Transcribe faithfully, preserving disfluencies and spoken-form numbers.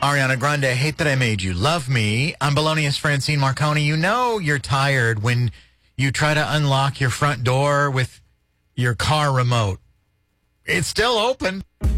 Ariana Grande, Hate That I Made You Love Me. I'm Belonious Francine Marconi. You know you're tired when you try to unlock your front door with your car remote. It's still open.